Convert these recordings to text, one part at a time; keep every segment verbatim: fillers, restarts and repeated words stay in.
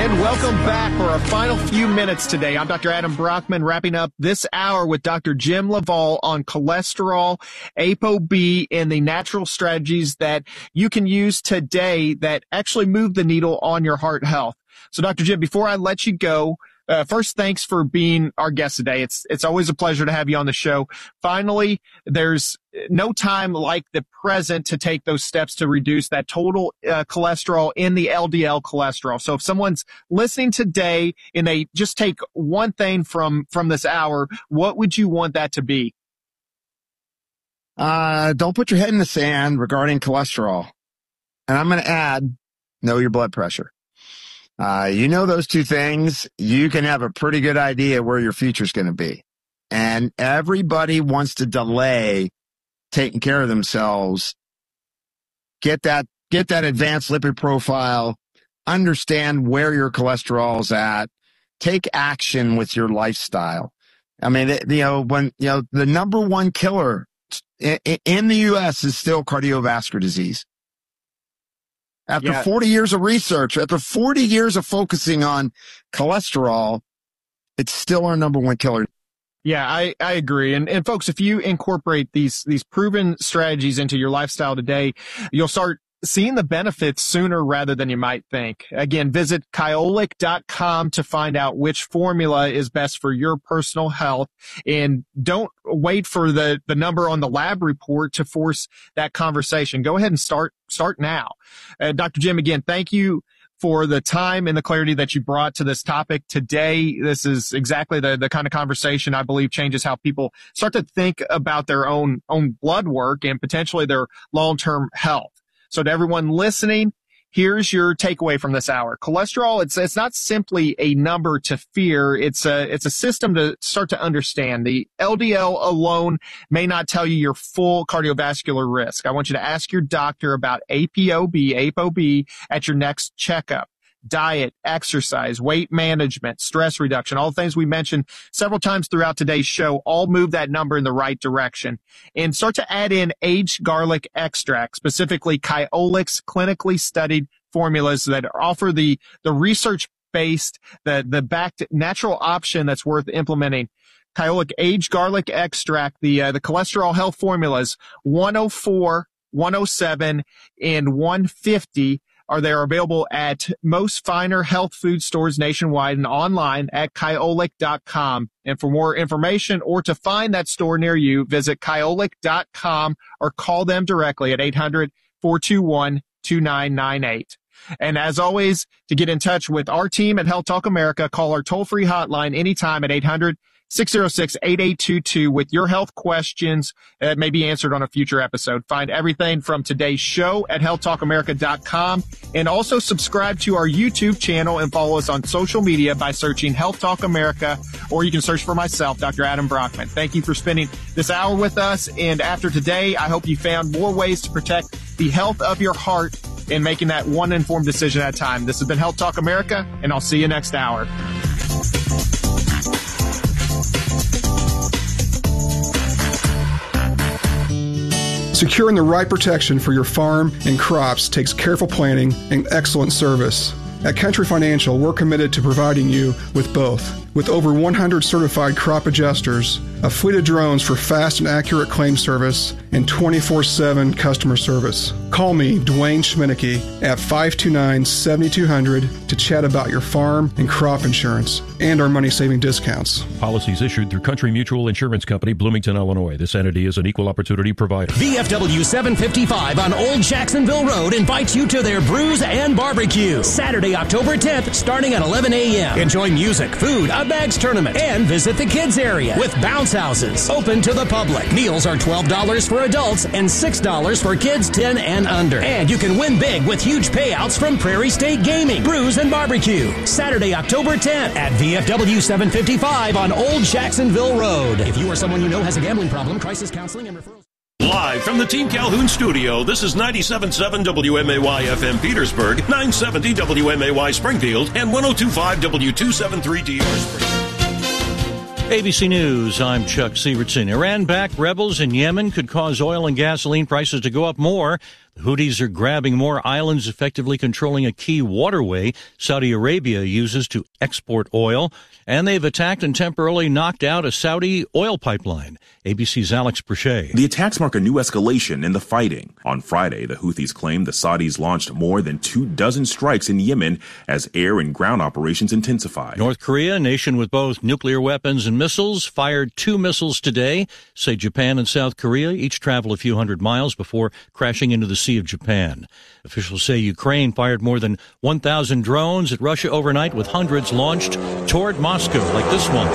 And welcome back for our final few minutes today. I'm Doctor Adam Brockman, wrapping up this hour with Doctor Jim LaValle on cholesterol, ApoB, and the natural strategies that you can use today that actually move the needle on your heart health. So, Doctor Jim, before I let you go, Uh, first, thanks for being our guest today. It's it's always a pleasure to have you on the show. Finally, there's no time like the present to take those steps to reduce that total uh, cholesterol in the L D L cholesterol. So if someone's listening today and they just take one thing from, from this hour, what would you want that to be? Uh, don't put your head in the sand regarding cholesterol. And I'm going to add, know your blood pressure. Uh, you know those two things, you can have a pretty good idea where your future's going to be. And everybody wants to delay taking care of themselves. Get that, get that advanced lipid profile, understand where your cholesterol's at, take action with your lifestyle. I mean, it, you know, when, you know, the number one killer in, in the U S is still cardiovascular disease. After yeah. forty years of research, after forty years of focusing on cholesterol, it's still our number one killer. Yeah, I, I agree. And, and folks, if you incorporate these, these proven strategies into your lifestyle today, you'll start seeing the benefits sooner rather than you might think. Again, visit Kyolic dot com to find out which formula is best for your personal health. And don't wait for the, the number on the lab report to force that conversation. Go ahead and start, start now. Uh, Doctor Jim, again, thank you for the time and the clarity that you brought to this topic today. This is exactly the, the kind of conversation I believe changes how people start to think about their own, own blood work and potentially their long-term health. So to everyone listening, here's your takeaway from this hour. Cholesterol, it's it's not simply a number to fear. It's a it's a system to start to understand. The L D L alone may not tell you your full cardiovascular risk. I want you to ask your doctor about ApoB, ApoB at your next checkup. Diet, exercise, weight management, stress reduction, all the things we mentioned several times throughout today's show, all move that number in the right direction. And start to add in aged garlic extract, specifically Kyolic's clinically studied formulas that offer the, the research-based, the, the backed natural option that's worth implementing. Kyolic aged garlic extract, the, uh, the cholesterol health formulas, one oh four, one oh seven, and one fifty. Are they are available at most finer health food stores nationwide and online at Kyolic dot com. And for more information or to find that store near you, visit Kyolic dot com or call them directly at eight hundred, four two one, two nine nine eight. And as always, to get in touch with our team at Health Talk America, call our toll-free hotline anytime at eight hundred, six oh six, eight eight two two with your health questions that may be answered on a future episode. Find everything from today's show at health talk america dot com and also subscribe to our YouTube channel and follow us on social media by searching Health Talk America, or you can search for myself, Doctor Adam Brockman. Thank you for spending this hour with us. And after today, I hope you found more ways to protect the health of your heart and making that one informed decision at a time. This has been Health Talk America, and I'll see you next hour. Securing the right protection for your farm and crops takes careful planning and excellent service. At Country Financial, we're committed to providing you with both. With over one hundred certified crop adjusters, a fleet of drones for fast and accurate claim service, and twenty-four seven customer service. Call me, Dwayne Schminneke, at five two nine, seven two zero zero to chat about your farm and crop insurance and our money-saving discounts. Policies issued through Country Mutual Insurance Company, Bloomington, Illinois. This entity is an equal opportunity provider. V F W seven fifty-five on Old Jacksonville Road invites you to their Brews and Barbecue. Saturday, October tenth, starting at eleven a.m. Enjoy music, food, a bags tournament, and visit the kids area with bounce houses open to the public. Meals are twelve dollars for adults and six dollars for kids ten and under. And you can win big with huge payouts from Prairie State Gaming. Brews and Barbecue. Saturday, October tenth at V F W seven fifty-five on Old Jacksonville Road. If you or someone you know has a gambling problem, crisis counseling and referrals. Live from the Team Calhoun studio, this is ninety-seven point seven W M A Y F M Petersburg, nine seventy W M A Y Springfield, and one oh two point five W two seventy-three D R Springfield. A B C News, I'm Chuck Sievertson. Iran-backed rebels in Yemen could cause oil and gasoline prices to go up more. The Houthis are grabbing more islands, effectively controlling a key waterway Saudi Arabia uses to export oil, and they've attacked and temporarily knocked out a Saudi oil pipeline. A B C's Alex Brachet. The attacks mark a new escalation in the fighting. On Friday, the Houthis claimed the Saudis launched more than two dozen strikes in Yemen as air and ground operations intensified. North Korea, a nation with both nuclear weapons and missiles, fired two missiles today. Say Japan and South Korea each travel a few hundred miles before crashing into the Sea of Japan. Officials say Ukraine fired more than one thousand drones at Russia overnight, with hundreds launched toward Moscow, like this one.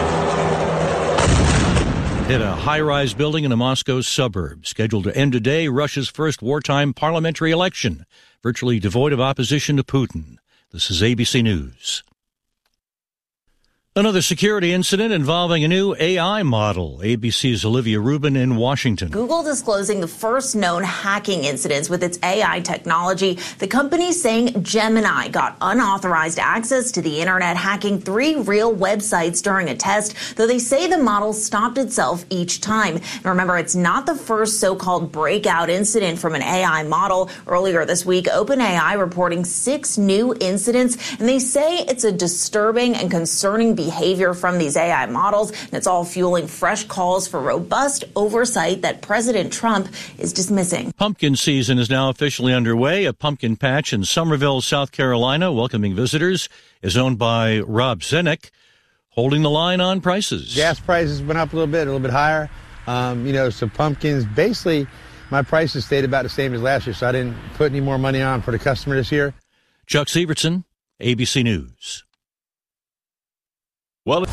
Hit a high-rise building in a Moscow suburb. Scheduled to end today, Russia's first wartime parliamentary election, virtually devoid of opposition to Putin. This is A B C News. Another security incident involving a new A I model. A B C's Olivia Rubin in Washington. Google disclosing the first known hacking incidents with its A I technology. The company saying Gemini got unauthorized access to the internet, hacking three real websites during a test, though they say the model stopped itself each time. And remember, it's not the first so-called breakout incident from an A I model. Earlier this week, OpenAI reporting six new incidents, and they say it's a disturbing and concerning behavior from these A I models, and it's all fueling fresh calls for robust oversight that President Trump is dismissing. Pumpkin season is now officially underway. A pumpkin patch in Somerville, South Carolina, welcoming visitors, is owned by Rob Zenek, holding the line on prices. Gas prices went up a little bit, a little bit higher. Um, you know, so pumpkins, basically, my prices stayed about the same as last year, so I didn't put any more money on for the customer this year. Chuck Sievertson, A B C News. Well,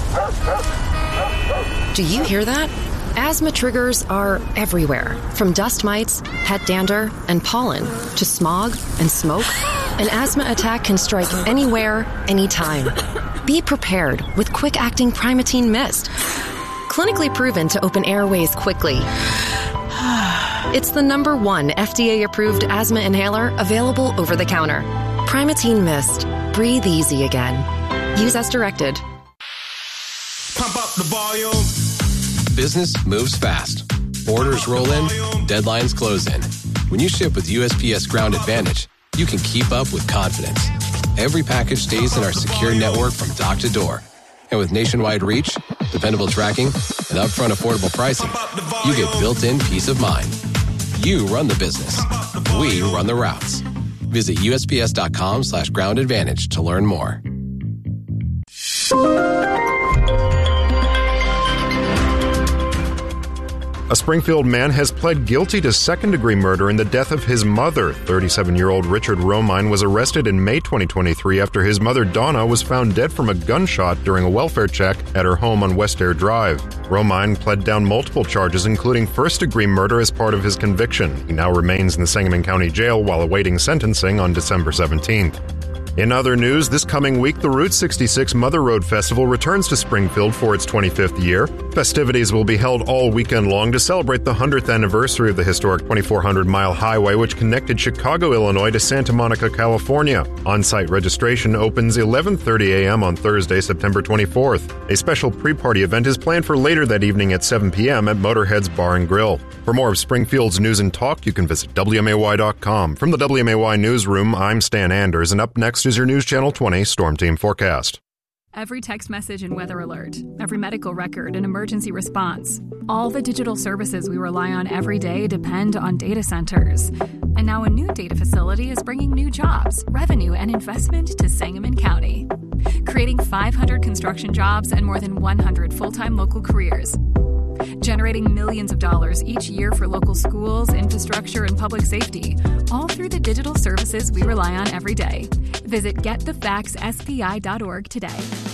do you hear that? Asthma triggers are everywhere, from dust mites, pet dander, and pollen, to smog and smoke. An asthma attack can strike anywhere, anytime. Be prepared with quick-acting Primatene Mist. Clinically proven to open airways quickly. It's the number one F D A-approved asthma inhaler available over the counter. Primatene Mist. Breathe easy again. Use as directed. Pump up the volume. Business moves fast. Orders roll in, deadlines close in. When you ship with U S P S Ground Advantage, you can keep up with confidence. Every package stays in our secure network from dock to door. And with nationwide reach, dependable tracking, and upfront affordable pricing, you get built-in peace of mind. You run the business. We run the routes. Visit USPS.com slash ground advantage to learn more. A Springfield man has pled guilty to second-degree murder in the death of his mother. thirty-seven-year-old Richard Romine was arrested in May twenty twenty-three after his mother, Donna, was found dead from a gunshot during a welfare check at her home on West Air Drive. Romine pled down multiple charges, including first-degree murder as part of his conviction. He now remains in the Sangamon County Jail while awaiting sentencing on December seventeenth. In other news, this coming week, the Route sixty-six Mother Road Festival returns to Springfield for its twenty-fifth year. Festivities will be held all weekend long to celebrate the one hundredth anniversary of the historic twenty-four hundred mile highway which connected Chicago, Illinois to Santa Monica, California. On-site registration opens eleven thirty a.m. on Thursday, September twenty-fourth. A special pre-party event is planned for later that evening at seven p.m. at Motorhead's Bar and Grill. For more of Springfield's news and talk, you can visit W M A Y dot com. From the W M A Y Newsroom, I'm Stan Anders, and up next is your News Channel twenty Storm Team forecast. Every text message and weather alert, every medical record and emergency response, all the digital services we rely on every day depend on data centers. And now a new data facility is bringing new jobs, revenue, and investment to Sangamon County, creating five hundred construction jobs and more than one hundred full-time local careers, generating millions of dollars each year for local schools, infrastructure, and public safety, all through the digital services we rely on every day. Visit get the facts S P I dot org today.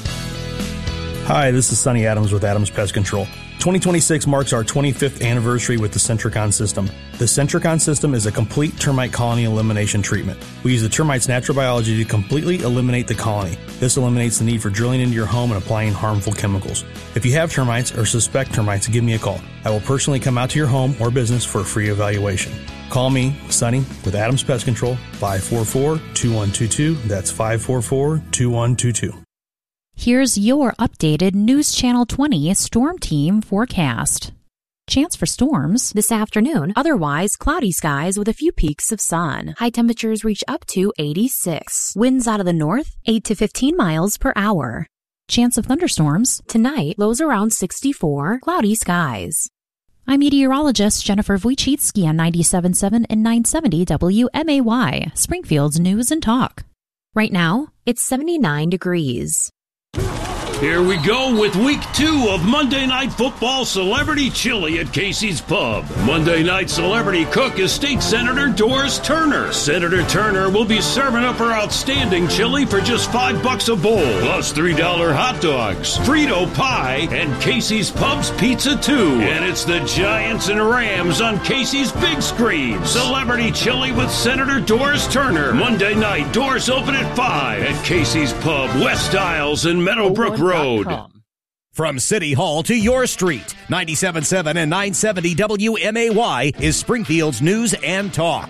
Hi, this is Sonny Adams with Adams Pest Control. twenty twenty-six marks our twenty-fifth anniversary with the Centricon system. The Centricon system is a complete termite colony elimination treatment. We use the termite's natural biology to completely eliminate the colony. This eliminates the need for drilling into your home and applying harmful chemicals. If you have termites or suspect termites, give me a call. I will personally come out to your home or business for a free evaluation. Call me, Sonny, with Adams Pest Control, five four four, two one two two. That's five four four, two one two two. Here's your updated News Channel twenty Storm Team forecast. Chance for storms this afternoon. Otherwise, cloudy skies with a few peaks of sun. High temperatures reach up to eighty-six. Winds out of the north, eight to fifteen miles per hour. Chance of thunderstorms tonight. Lows around sixty-four. Cloudy skies. I'm meteorologist Jennifer Wojcicki on ninety-seven point seven and nine seventy W M A Y, Springfield's News and Talk. Right now, it's seventy-nine degrees. Here we go with week two of Monday Night Football Celebrity Chili at Casey's Pub. Monday Night Celebrity Cook is State Senator Doris Turner. Senator Turner will be serving up her outstanding chili for just five bucks a bowl, plus three dollar hot dogs, Frito pie, and Casey's Pub's pizza too. And it's the Giants and Rams on Casey's big screen. Celebrity Chili with Senator Doris Turner. Monday night, doors open at five at Casey's Pub, West Isles and Meadowbrook Road. From City Hall to your street, ninety-seven point seven and nine seventy W M A Y is Springfield's News and Talk.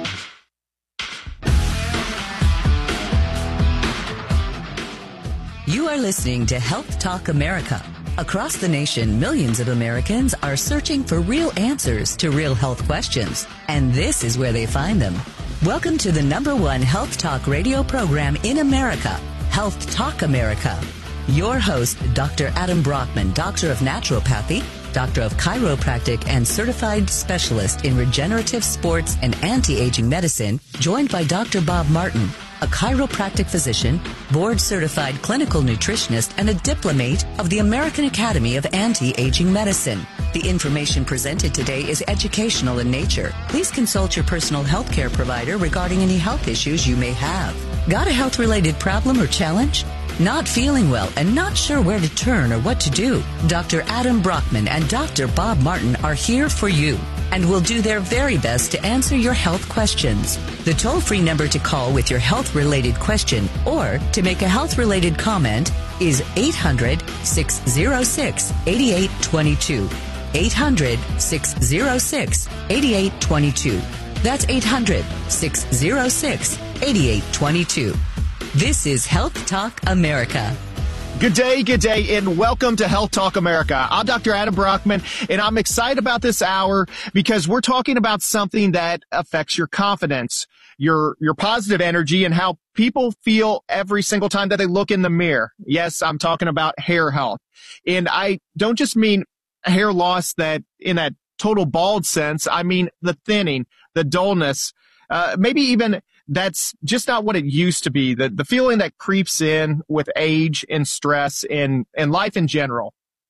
You are listening to Health Talk America. Across the nation, millions of Americans are searching for real answers to real health questions, and this is where they find them. Welcome to the number one health talk radio program in America, Health Talk America. Your host, Doctor Adam Brockman, Doctor of Naturopathy, Doctor of Chiropractic, and Certified Specialist in Regenerative Sports and Anti-Aging Medicine, joined by Doctor Bob Martin, a chiropractic physician, board-certified clinical nutritionist, and a diplomate of the American Academy of Anti-Aging Medicine. The information presented today is educational in nature. Please consult your personal health care provider regarding any health issues you may have. Got a health-related problem or challenge? Not feeling well and not sure where to turn or what to do? Doctor Adam Brockman and Doctor Bob Martin are here for you and will do their very best to answer your health questions. The toll-free number to call with your health-related question or to make a health-related comment is eight hundred, six oh six, eight eight two two. eight hundred, six oh six, eight eight two two. That's eight hundred, six oh six, eight eight two two. This is Health Talk America. Good day, good day, and welcome to Health Talk America. I'm Doctor Adam Brockman, and I'm excited about this hour because we're talking about something that affects your confidence, your your positive energy, and how people feel every single time that they look in the mirror. Yes, I'm talking about hair health. And I don't just mean hair loss that in that total bald sense. I mean the thinning, the dullness, uh, maybe even that's just not what it used to be. The the feeling that creeps in with age and stress and, and life in general.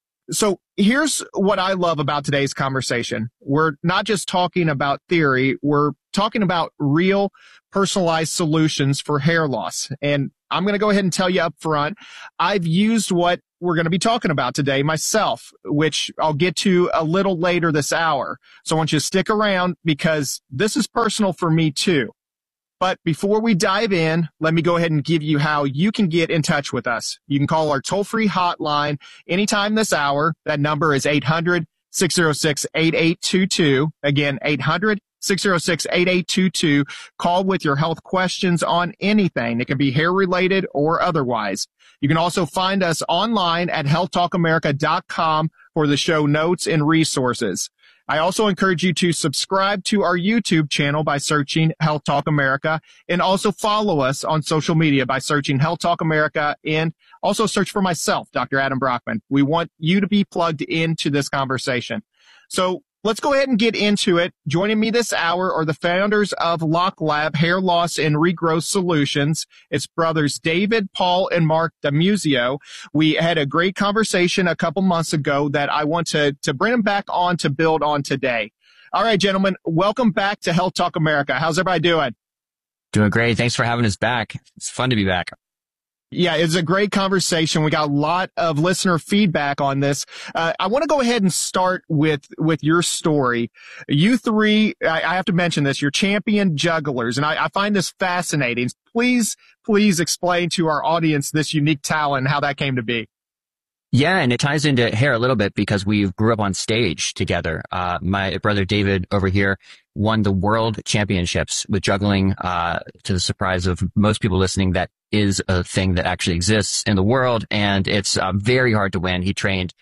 So here's what I love about today's conversation. We're not just talking about theory. We're talking about real personalized solutions for hair loss. And I'm going to go ahead and tell you up front, I've used what we're going to be talking about today myself, which I'll get to a little later this hour. So I want you to stick around because this is personal for me too. But before we dive in, let me go ahead and give you how you can get in touch with us. You can call our toll-free hotline anytime this hour. That number is eight hundred, six oh six, eight eight two two. Again, eight hundred, six oh six, eight eight two two. Call with your health questions on anything. It can be hair-related or otherwise. You can also find us online at health talk america dot com for the show notes and resources. I also encourage you to subscribe to our YouTube channel by searching Health Talk America, and also follow us on social media by searching Health Talk America, and also search for myself, Doctor Adam Brockman. We want you to be plugged into this conversation. So let's go ahead and get into it. Joining me this hour are the founders of Lock Lab Hair Loss and Regrowth Solutions. It's brothers David, Paul, and Mark D'Amuzio. We had a great conversation a couple months ago that I want to, to bring them back on to build on today. All right, gentlemen, welcome back to Health Talk America. How's everybody doing? Doing great. Thanks for having us back. It's fun to be back. Yeah, it's a great conversation. We got a lot of listener feedback on this. Uh, I want to go ahead and start with, with your story. You three, I, I have to mention this, you're champion jugglers, and I, I find this fascinating. Please, please explain to our audience this unique talent and how that came to be. Yeah, and it ties into hair a little bit because we grew up on stage together. Uh, my brother David over here won the world championships with juggling, uh, to the surprise of most people listening. That is a thing that actually exists in the world, and it's uh, very hard to win. He trained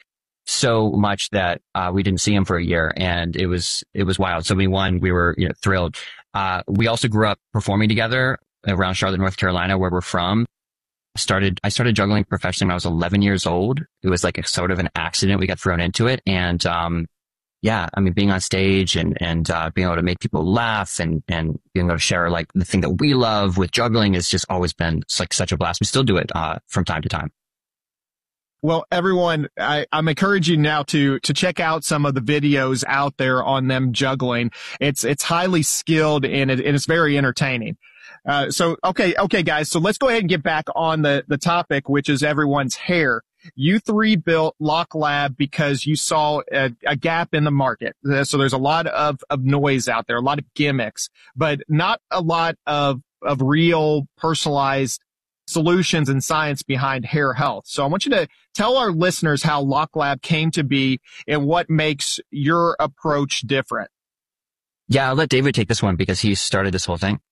so much that uh, we didn't see him for a year, and it was it was wild. So we won. We were you know, thrilled. Uh, we also grew up performing together around Charlotte, North Carolina, where we're from. Started I started juggling professionally when I was eleven years old. It was like a sort of an accident. We got thrown into it, and um, yeah, I mean, being on stage and and uh, being able to make people laugh and and being able to share like the thing that we love with juggling has just always been like such a blast. We still do it uh, from time to time. Well, everyone, I, I'm encouraging you now to to check out some of the videos out there on them juggling. It's it's highly skilled and, it, and it's very entertaining. Uh, so, okay, okay, guys. So let's go ahead and get back on the the topic, which is everyone's hair. You three built Lock Lab because you saw a, a gap in the market. So there's a lot of of noise out there, a lot of gimmicks, but not a lot of of real personalized solutions and science behind hair health. So I want you to tell our listeners how Lock Lab came to be and what makes your approach different. Yeah, I'll let David take this one because he started this whole thing.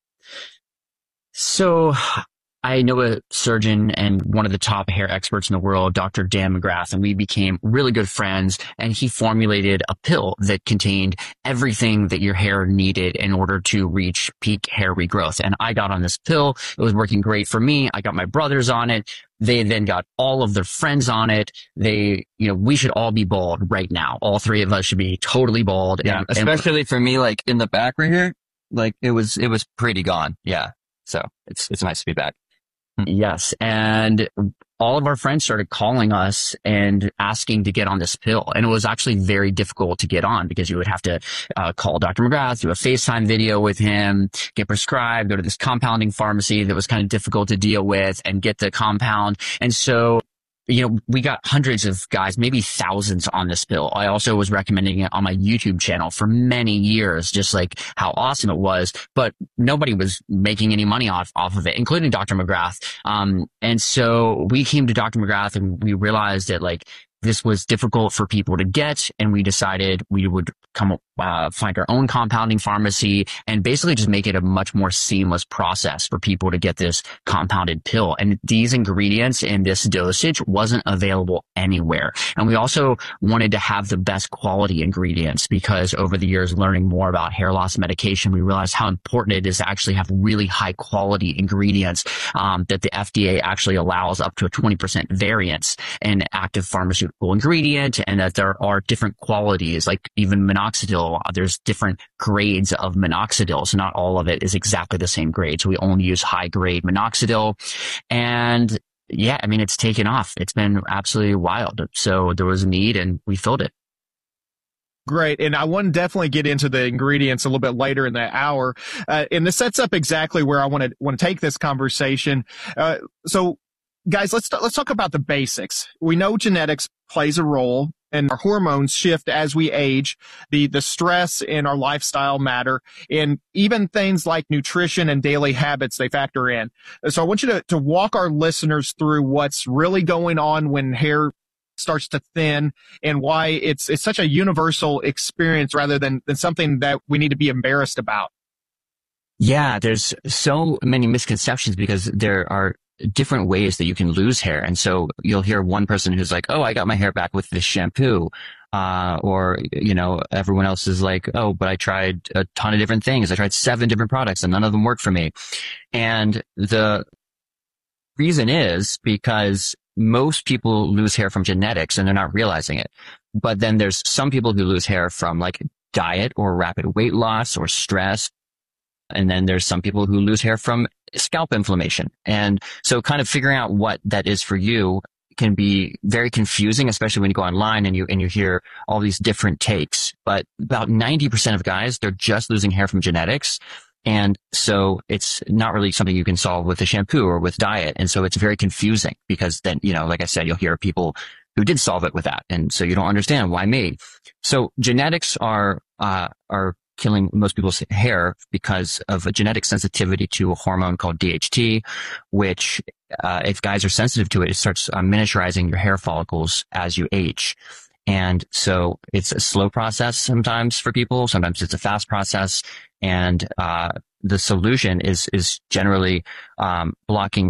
So I know a surgeon and one of the top hair experts in the world, Doctor Dan McGrath, and we became really good friends. And he formulated a pill that contained everything that your hair needed in order to reach peak hair regrowth. And I got on this pill. It was working great for me. I got my brothers on it. They then got all of their friends on it. They, you know, we should all be bald right now. All three of us should be totally bald. Yeah, and, especially and, for me, like in the back right here, like it was, it was pretty gone. Yeah. So it's, it's nice to be back. Yes. And all of our friends started calling us and asking to get on this pill. And it was actually very difficult to get on because you would have to uh, call Doctor McGrath, do a FaceTime video with him, get prescribed, go to this compounding pharmacy that was kind of difficult to deal with and get the compound. And so, you know, we got hundreds of guys, maybe thousands on this pill. I also was recommending it on my YouTube channel for many years, just like how awesome it was, but nobody was making any money off, off of it, including Doctor McGrath. Um, and so we came to Doctor McGrath and we realized that like this was difficult for people to get. And we decided we would come, uh, find our own compounding pharmacy and basically just make it a much more seamless process for people to get this compounded pill. And these ingredients in this dosage wasn't available anywhere. And we also wanted to have the best quality ingredients because over the years, learning more about hair loss medication, we realized how important it is to actually have really high quality ingredients, um, that the F D A actually allows up to a twenty percent variance in active pharmaceutical ingredient, and that there are different qualities, like even minoxidil. There's different grades of minoxidil, so not all of it is exactly the same grade. So we only use high grade minoxidil, and yeah, I mean it's taken off. It's been absolutely wild. So there was a need, and we filled it. Great. And I want to definitely get into the ingredients a little bit later in the hour. Uh, and this sets up exactly where I want to want to take this conversation. Uh, so. Guys, let's let's talk about the basics. We know genetics plays a role, and our hormones shift as we age. The the stress in our lifestyle matter, and even things like nutrition and daily habits, they factor in. So I want you to to walk our listeners through what's really going on when hair starts to thin, and why it's it's such a universal experience rather than than something that we need to be embarrassed about. Yeah, there's so many misconceptions because there are different ways that you can lose hair. And so you'll hear one person who's like, oh, I got my hair back with this shampoo. Uh, or, you know, everyone else is like, oh, but I tried a ton of different things. I tried seven different products and none of them worked for me. And the reason is because most people lose hair from genetics and they're not realizing it. But then there's some people who lose hair from like diet or rapid weight loss or stress. And then there's some people who lose hair from scalp inflammation. And so kind of figuring out what that is for you can be very confusing, especially when you go online and you, and you hear all these different takes. But about ninety percent of guys, they're just losing hair from genetics. And so it's not really something you can solve with a shampoo or with diet. And so it's very confusing because then, you know, like I said, you'll hear people who did solve it with that. And so you don't understand why me. So genetics are, uh, are killing most people's hair because of a genetic sensitivity to a hormone called D H T, which, uh, if guys are sensitive to it, it starts uh, miniaturizing your hair follicles as you age. And so it's a slow process sometimes for people. Sometimes it's a fast process. And, uh, the solution is, is generally, um, blocking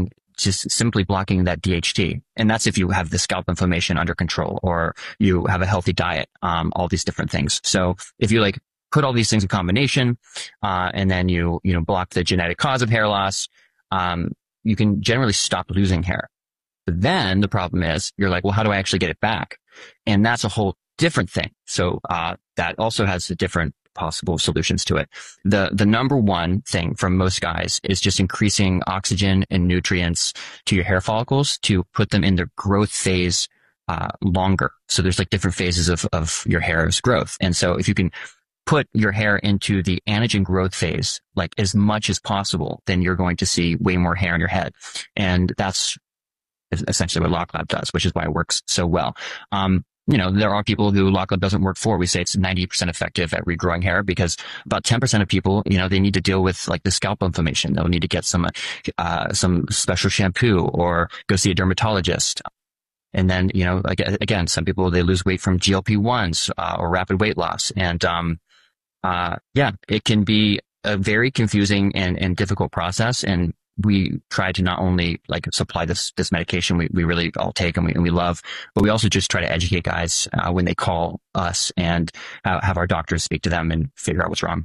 just simply blocking that D H T. And that's if you have the scalp inflammation under control or you have a healthy diet, um, all these different things. So if you like put all these things in combination, uh, and then you, you know, block the genetic cause of hair loss, um, you can generally stop losing hair. But then the problem is you're like, well, how do I actually get it back? And that's a whole different thing. So, uh, that also has a different possible solutions to it. The, the number one thing from most guys is just increasing oxygen and nutrients to your hair follicles to put them in their growth phase, uh, longer. So there's like different phases of, of your hair's growth. And so if you can put your hair into the anagen growth phase, like as much as possible, then you're going to see way more hair on your head. And that's essentially what LockLab does, which is why it works so well. Um, You know, there are people who LockLab doesn't work for. We say it's ninety percent effective at regrowing hair because about ten percent of people, you know, they need to deal with like the scalp inflammation. They'll need to get some, uh, some special shampoo or go see a dermatologist. And then, you know, like, again, some people, they lose weight from G L P ones, uh, or rapid weight loss. And, um, uh, yeah, it can be a very confusing and, and difficult process. And we try to not only like supply this, this medication we, we really all take and we, and we love, but we also just try to educate guys, uh, when they call us and uh, have our doctors speak to them and figure out what's wrong.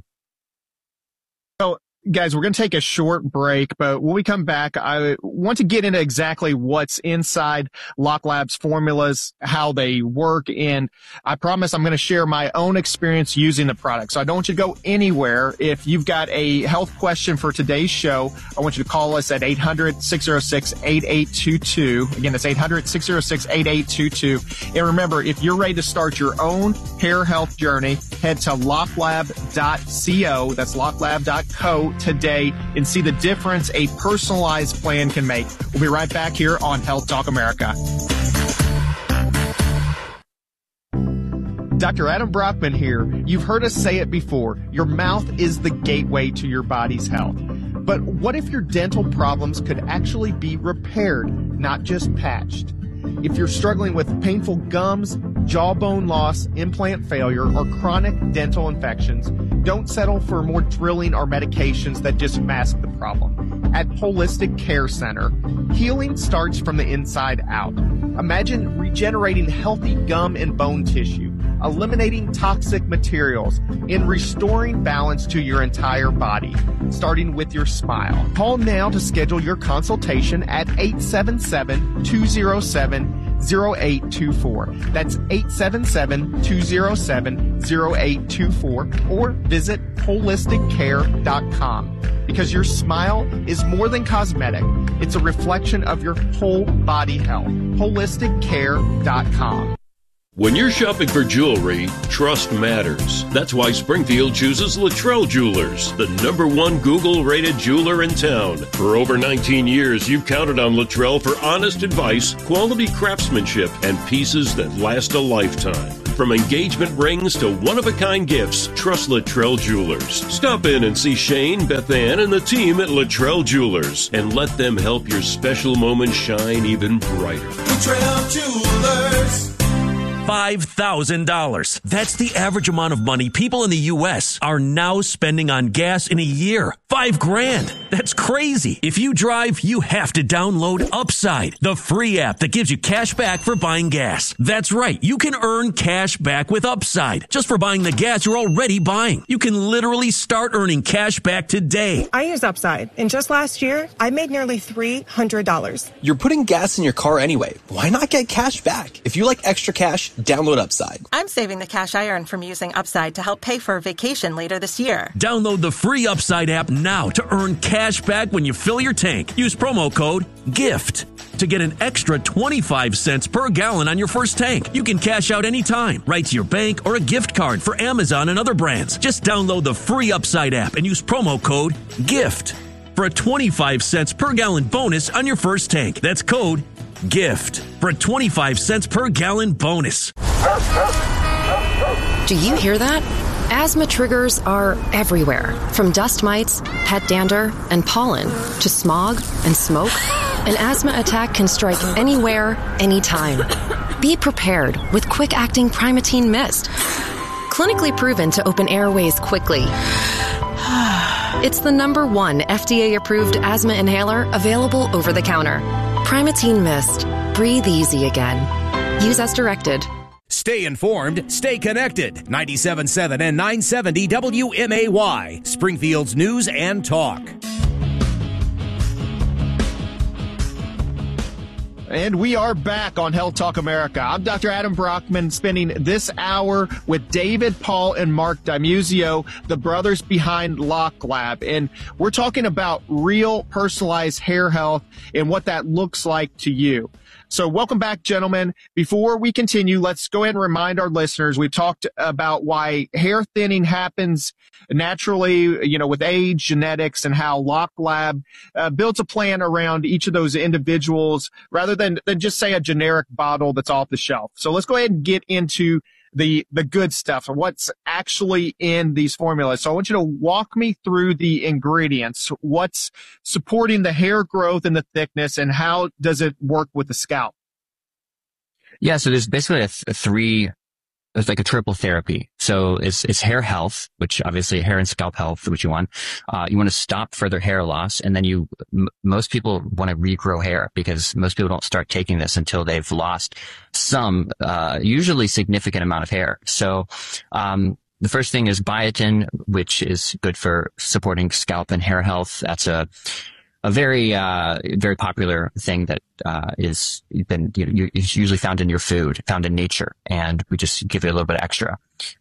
So, guys, we're going to take a short break, but when we come back, I want to get into exactly what's inside LockLab's formulas, how they work, and I promise I'm going to share my own experience using the product. So I don't want you to go anywhere. If you've got a health question for today's show, I want you to call us at eight hundred, six oh six, eight eight two two. Again, that's eight hundred, six oh six, eight eight two two. And remember, if you're ready to start your own hair health journey, head to locklab dot co. That's locklab dot co today and see the difference a personalized plan can make. We'll be right back here on Health Talk America. Doctor Adam Brockman here. You've heard us say it before. Your mouth is the gateway to your body's health. But what if your dental problems could actually be repaired, not just patched? If you're struggling with painful gums, jawbone loss, implant failure, or chronic dental infections, don't settle for more drilling or medications that just mask the problem. At Holistic Care Center, healing starts from the inside out. Imagine regenerating healthy gum and bone tissue, eliminating toxic materials, and restoring balance to your entire body, starting with your smile. Call now to schedule your consultation at eight seven seven, two oh seven, oh eight two four. That's eight seven seven, two oh seven, oh eight two four, or visit holistic care dot com. Because your smile is more than cosmetic. It's a reflection of your whole body health. holistic care dot com. When you're shopping for jewelry, trust matters. That's why Springfield chooses Luttrell Jewelers, the number one Google-rated jeweler in town. For over nineteen years, you've counted on Luttrell for honest advice, quality craftsmanship, and pieces that last a lifetime. From engagement rings to one-of-a-kind gifts, trust Luttrell Jewelers. Stop in and see Shane, Beth Ann, and the team at Luttrell Jewelers, and let them help your special moments shine even brighter. Luttrell Jewelers. five thousand dollars. That's the average amount of money people in the U S are now spending on gas in a year. Five grand. That's crazy. If you drive, you have to download Upside, the free app that gives you cash back for buying gas. That's right. You can earn cash back with Upside just for buying the gas you're already buying. You can literally start earning cash back today. I use Upside, and just last year, I made nearly three hundred dollars. You're putting gas in your car anyway. Why not get cash back? If you like extra cash, download Upside. I'm saving the cash I earn from using Upside to help pay for a vacation later this year. Download the free Upside app now to earn cash back when you fill your tank. Use promo code GIFT to get an extra twenty-five cents per gallon on your first tank. You can cash out anytime, right to your bank or a gift card for Amazon and other brands. Just download the free Upside app and use promo code GIFT for a twenty-five cents per gallon bonus on your first tank. That's code GIFT for a twenty-five cents per gallon bonus. Do you hear that? Asthma triggers are everywhere, from dust mites, pet dander, and pollen to smog and smoke. An asthma attack can strike anywhere, anytime. Be prepared with quick-acting Primatene Mist. Clinically proven to open airways quickly It's the number one F D A-approved asthma inhaler available over the counter. Primatene Mist. Breathe easy again. Use as directed. Stay informed, stay connected. ninety-seven point seven and nine seventy W M A Y, Springfield's news and talk. And we are back on Health Talk America. I'm Doctor Adam Brockman, spending this hour with David, Paul, and Mark Dimuzio, the brothers behind Lock Lab. And we're talking about real personalized hair health and what that looks like to you. So welcome back, gentlemen. Before we continue, let's go ahead and remind our listeners, we've talked about why hair thinning happens naturally, you know, with age, genetics, and how Lock Lab uh, builds a plan around each of those individuals rather than, than just say a generic bottle that's off the shelf. So let's go ahead and get into the the good stuff and what's actually in these formulas. So I want you to walk me through the ingredients, what's supporting the hair growth and the thickness, and how does it work with the scalp? Yeah, so there's basically a, th- a three, it's like a triple therapy. So it's it's hair health, which obviously hair and scalp health, which you want. Uh, you want to stop further hair loss, and then you m- most people want to regrow hair because most people don't start taking this until they've lost some, uh, usually significant amount of hair. So um, the first thing is biotin, which is good for supporting scalp and hair health. That's a A very, uh, very popular thing that, uh, is been, you know, it's usually found in your food, found in nature, and we just give it a little bit extra.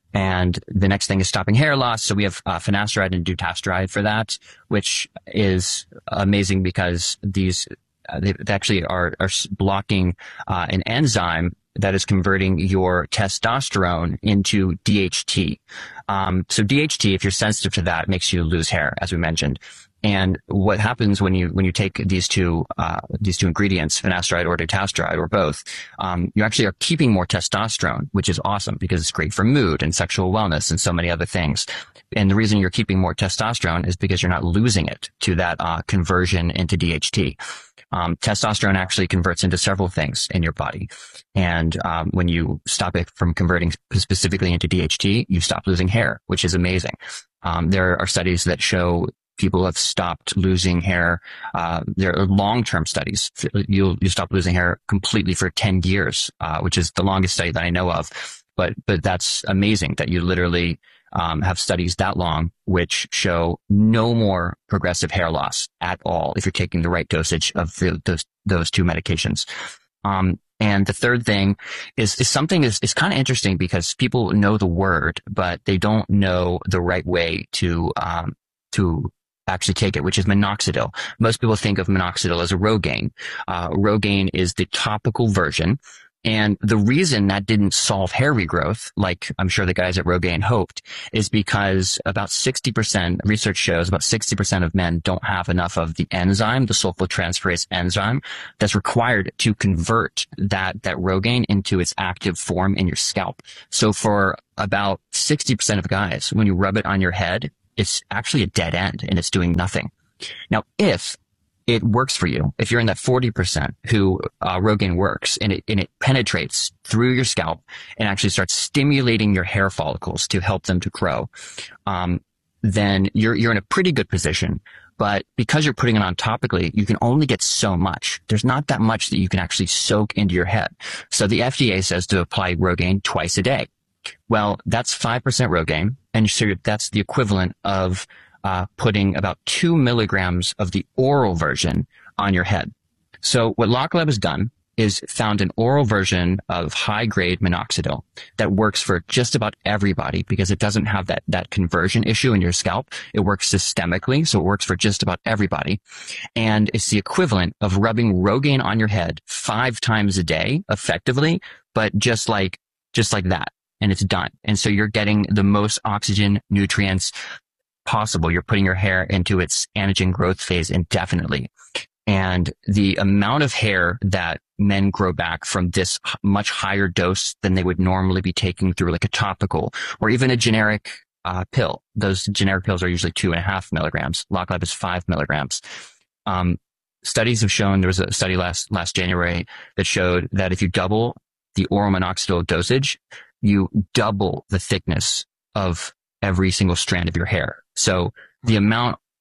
And the next thing is stopping hair loss. So we have, uh, finasteride and dutasteride for that, which is amazing because these, uh, they, they actually are, are blocking, uh, an enzyme that is converting your testosterone into D H T. Um, so D H T, if you're sensitive to that, makes you lose hair, as we mentioned. And what happens when you when you take these two uh, these two ingredients, finasteride or dutasteride or both, um, you actually are keeping more testosterone, which is awesome because it's great for mood and sexual wellness and so many other things. And the reason you're keeping more testosterone is because you're not losing it to that uh, conversion into D H T. Um, testosterone actually converts into several things in your body. And um, when you stop it from converting specifically into D H T, you stop losing hair, which is amazing. Um, there are studies that show people have stopped losing hair. Uh, there are long-term studies. You'll, you stop losing hair completely for ten years, uh, which is the longest study that I know of. But, but that's amazing that you literally, um, have studies that long, which show no more progressive hair loss at all if you're taking the right dosage of the, those, those two medications. Um, and the third thing is, is something is, is kind of interesting because people know the word, but they don't know the right way to, um, to, actually take it, which is minoxidil. Most people think of minoxidil as a Rogaine. Uh, Rogaine is the topical version. And the reason that didn't solve hair regrowth, like I'm sure the guys at Rogaine hoped, is because about sixty percent, research shows about sixty percent of men don't have enough of the enzyme, the sulfotransferase enzyme, that's required to convert that, that Rogaine into its active form in your scalp. So for about sixty percent of guys, when you rub it on your head, it's actually a dead end and it's doing nothing. Now, if it works for you, if you're in that forty percent who uh, Rogaine works and it, and it penetrates through your scalp and actually starts stimulating your hair follicles to help them to grow, um, then you're, you're in a pretty good position. But because you're putting it on topically, you can only get so much. There's not that much that you can actually soak into your head. So the F D A says to apply Rogaine twice a day. Well, that's five percent Rogaine, and so that's the equivalent of uh putting about two milligrams of the oral version on your head. So what Lock Lab has done is found an oral version of high-grade minoxidil that works for just about everybody because it doesn't have that, that conversion issue in your scalp. It works systemically, so it works for just about everybody. And it's the equivalent of rubbing Rogaine on your head five times a day, effectively, but just like, just like that. And it's done. And so you're getting the most oxygen, nutrients possible. You're putting your hair into its anagen growth phase indefinitely. And the amount of hair that men grow back from this much higher dose than they would normally be taking through like a topical or even a generic uh, pill. Those generic pills are usually two and a half milligrams. Lock Lab is five milligrams. Um, studies have shown, there was a study last, last January that showed that if you double the oral minoxidil dosage, you double the thickness of every single strand of your hair. So the amount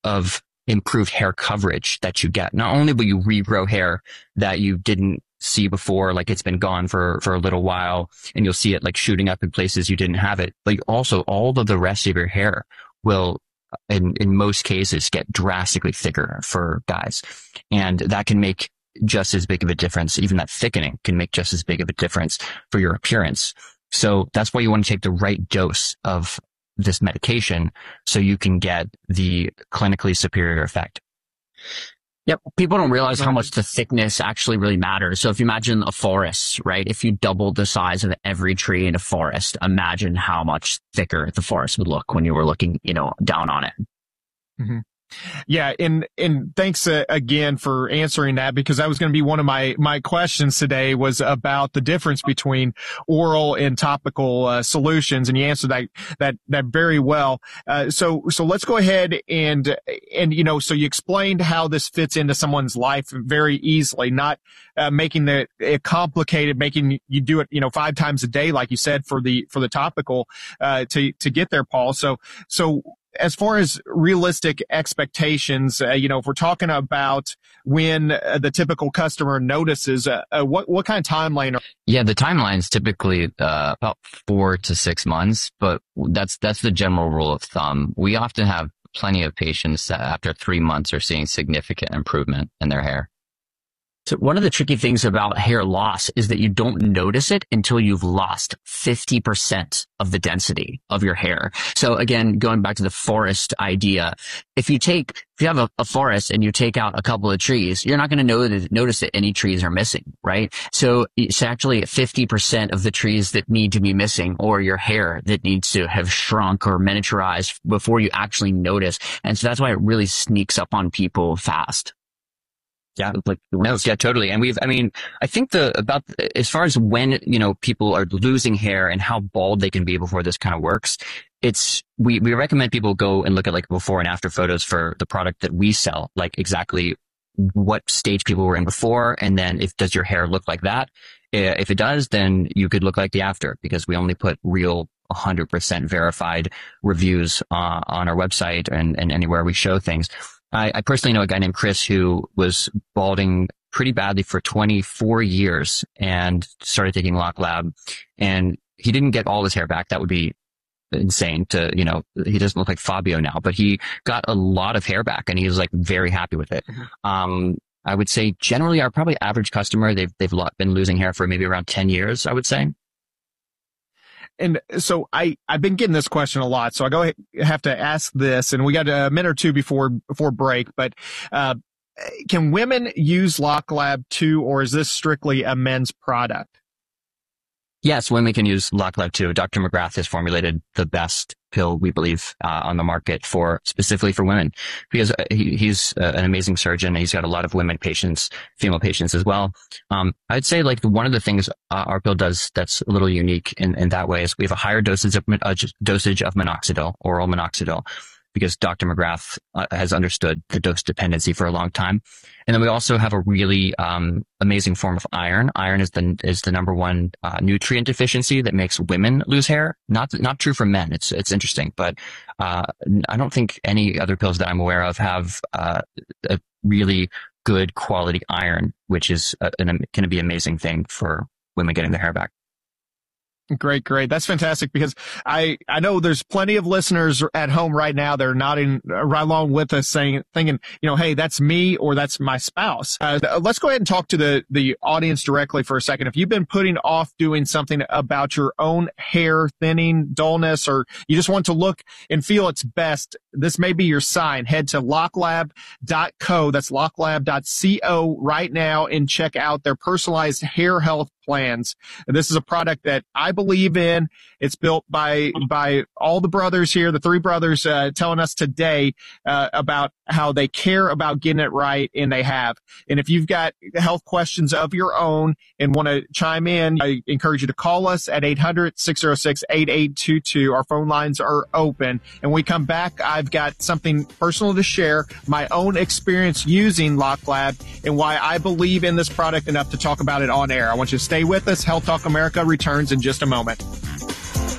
of improved hair coverage that you get. Not only will you regrow hair that you didn't see before, like it's been gone for, for a little while, and you'll see it like shooting up in places you didn't have it, but also all of the rest of your hair will, in, in most cases, get drastically thicker for guys. And that can make just as big of a difference. Even that thickening can make just as big of a difference for your appearance. So that's why you want to take the right dose of this medication so you can get the clinically superior effect. Yep. People don't realize how much the thickness actually really matters. So if you imagine a forest, right? If you doubled the size of every tree in a forest, imagine how much thicker the forest would look when you were looking, you know, down on it. Mm-hmm. Yeah. And, and thanks uh, again for answering that, because that was going to be one of my, my questions today was about the difference between oral and topical uh, solutions. And you answered that, that, that very well. Uh, so, so let's go ahead and, and, you know, so you explained how this fits into someone's life very easily, not uh, making the it complicated, making you do it, you know, five times a day, like you said, for the, for the topical, uh, to, to get there, Paul. So, so, as far as realistic expectations, uh, you know, if we're talking about when uh, the typical customer notices, uh, uh, what what kind of timeline? Are- yeah, the timeline's typically uh, about four to six months, but that's that's the general rule of thumb. We often have plenty of patients that after three months are seeing significant improvement in their hair. So one of the tricky things about hair loss is that you don't notice it until you've lost fifty percent of the density of your hair. So again, going back to the forest idea, if you take, if you have a, a forest and you take out a couple of trees, you're not going to know that, notice that any trees are missing, right? So it's actually fifty percent of the trees that need to be missing, or your hair that needs to have shrunk or miniaturized before you actually notice. And so that's why it really sneaks up on people fast. Yeah, like, no, yeah, totally. And we've, I mean, I think the, about, as far as when, you know, people are losing hair and how bald they can be before this kind of works, it's, we, we recommend people go and look at like before and after photos for the product that we sell, like exactly what stage people were in before. And then if, does your hair look like that? If it does, then you could look like the after, because we only put real one hundred percent verified reviews uh, on our website and, and anywhere we show things. I, I personally know a guy named Chris who was balding pretty badly for twenty-four years and started taking Lock Lab, and he didn't get all his hair back. That would be insane to, you know, he doesn't look like Fabio now, but he got a lot of hair back and he was like very happy with it. Mm-hmm. Um, I would say generally our probably average customer, they've, they've been losing hair for maybe around ten years, I would say. And so I, I've been getting this question a lot, so I go ahead, have to ask this, and we got a minute or two before, before break, but, uh, can women use Lock Lab too, or is this strictly a men's product? Yes, women can use Lock Lab too. Doctor McGrath has formulated the best pill, we believe, uh, on the market for specifically for women, because he, he's uh, an amazing surgeon. And he's got a lot of women patients, female patients as well. Um, I'd say like one of the things uh, our pill does that's a little unique in, in that way is we have a higher dosage of uh, dosage of minoxidil, oral minoxidil, because Doctor McGrath uh, has understood the dose dependency for a long time. And then we also have a really um, amazing form of iron. Iron is the is the number one uh, nutrient deficiency that makes women lose hair. Not not true for men. It's it's interesting, but uh, I don't think any other pills that I'm aware of have uh, a really good quality iron, which is uh, going to be an amazing thing for women getting their hair back. Great, great. That's fantastic, because I, I know there's plenty of listeners at home right now that are nodding right along with us saying, thinking, you know, hey, that's me or that's my spouse. Uh, let's go ahead and talk to the, the audience directly for a second. If you've been putting off doing something about your own hair thinning, dullness, or you just want to look and feel its best, this may be your sign. Head to locklab dot co. That's locklab dot co right now and check out their personalized hair health plans. This is a product that I believe in. It's built by by all the brothers here, the three brothers, uh, telling us today uh, about how they care about getting it right, and they have. And if you've got health questions of your own and want to chime in, I encourage you to call us at eight hundred, six oh six, eight eight two two. Our phone lines are open. And when we come back, I've got something personal to share, my own experience using Lock Lab and why I believe in this product enough to talk about it on air. I want you to stay with us. Health Talk America returns in just a moment.